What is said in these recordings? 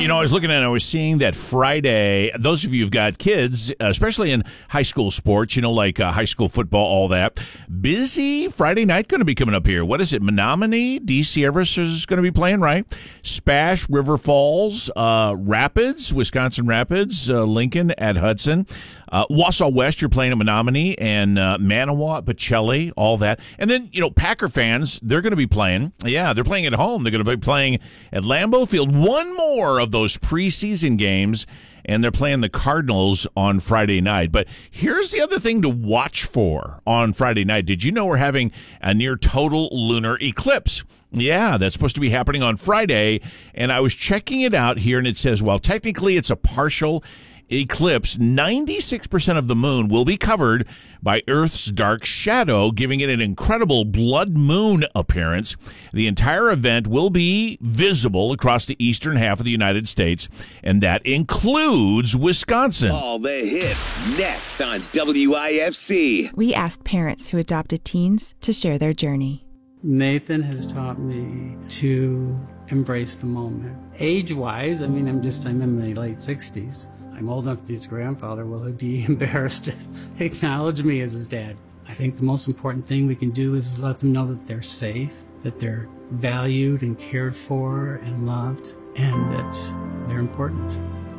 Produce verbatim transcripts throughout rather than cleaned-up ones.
you know, I was looking at it, I was seeing that Friday, those of you who've got kids, especially in high school sports, you know, like uh, high school football, all that, busy Friday night going to be coming up here. What is it? Menominee, D C Everest is going to be playing, right? Spash, River Falls, uh, Rapids, Wisconsin Rapids, uh, Lincoln at Hudson. Uh, Wausau West, you're playing at Menominee, and uh, Manawa, Pacelli, all that. And then, you know, Packer fans, they're going to be playing. Yeah, they're playing at home. They're going to be playing at Lambeau Field. One more of those preseason games, and they're playing the Cardinals on Friday night. But here's the other thing to watch for on Friday night. Did you know we're having a near total lunar eclipse? Yeah, that's supposed to be happening on Friday, and I was checking it out here, and it says, well, technically it's a partial eclipse. ninety-six percent of the moon will be covered by Earth's dark shadow, giving it an incredible blood moon appearance. The entire event will be visible across the eastern half of the United States, and that includes Wisconsin. All the hits next on W I F C. We asked parents who adopted teens to share their journey. Nathan has taught me to embrace the moment. Age-wise, I mean, I'm just, I'm in my late sixties. I'm old enough to be his grandfather. Will he be embarrassed to acknowledge me as his dad? I think the most important thing we can do is let them know that they're safe, that they're valued and cared for and loved, and that they're important.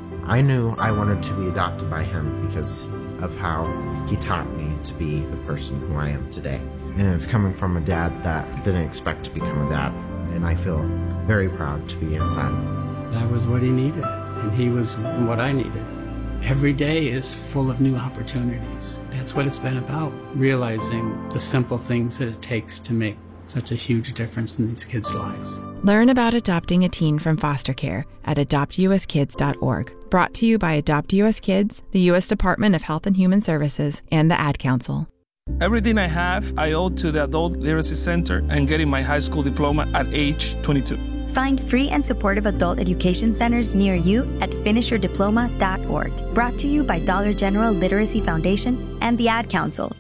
I knew I wanted to be adopted by him because of how he taught me to be the person who I am today. And it's coming from a dad that didn't expect to become a dad, and I feel very proud to be his son. That was what he needed, and he was what I needed. Every day is full of new opportunities. That's what it's been about, realizing the simple things that it takes to make such a huge difference in these kids' lives. Learn about adopting a teen from foster care at adopt u s kids dot org. Brought to you by Adopt U S Kids, the U S Department of Health and Human Services, and the Ad Council. Everything I have, I owe to the Adult Literacy Center and getting my high school diploma at age twenty-two. Find free and supportive adult education centers near you at finish your diploma dot org. Brought to you by Dollar General Literacy Foundation and the Ad Council.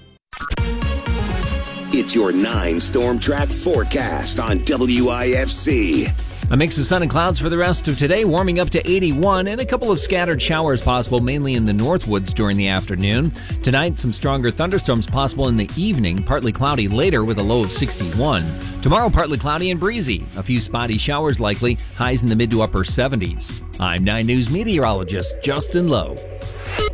It's your nine Storm Track forecast on W I F C. A mix of sun and clouds for the rest of today, warming up to eighty-one, and a couple of scattered showers possible, mainly in the Northwoods during the afternoon. Tonight, some stronger thunderstorms possible in the evening, partly cloudy later with a low of sixty-one. Tomorrow, partly cloudy and breezy. A few spotty showers likely, highs in the mid to upper seventies. I'm nine News meteorologist Justin Lowe.